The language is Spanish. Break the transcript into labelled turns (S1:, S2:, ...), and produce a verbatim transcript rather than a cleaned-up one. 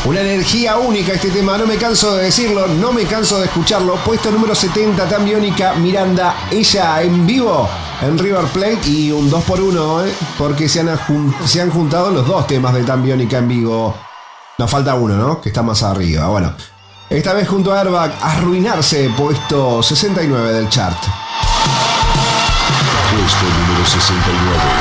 S1: Una energía única este tema, no me canso de decirlo, no me canso de escucharlo. Puesto número setenta, Tan Biónica, Miranda, ella en vivo en River Plate. Y un dos por uno, ¿eh? Porque se han, se han juntado los dos temas de Tan Biónica en vivo. Nos falta uno, ¿no? Que está más arriba. Bueno, esta vez junto a Airbag, Arruinarse, puesto sesenta y nueve del chart. Puesto número sesenta y nueve.